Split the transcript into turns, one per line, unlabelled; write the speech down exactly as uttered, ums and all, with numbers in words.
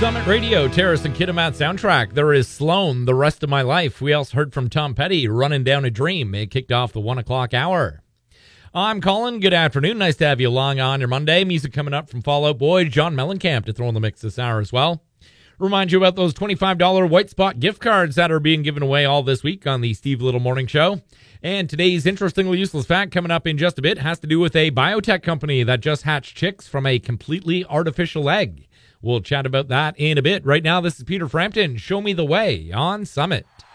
Summit Radio, Terrace and Kitimat soundtrack. There is Sloan, The Rest of My Life. We also heard from Tom Petty, Running Down a Dream. It kicked off the one o'clock hour. I'm Colin. Good afternoon. Nice to have you along on your Monday. Music coming up from Fall Out Boy, John Mellencamp to throw in the mix this hour as well. Remind you about those twenty-five dollars White Spot gift cards that are being given away all this week on the Steve Little Morning Show. And today's interestingly useless fact coming up in just a bit has to do with a biotech company that just hatched chicks from a completely artificial egg. We'll chat about that in a bit. Right now, this is Peter Frampton. Show me the way on Summit.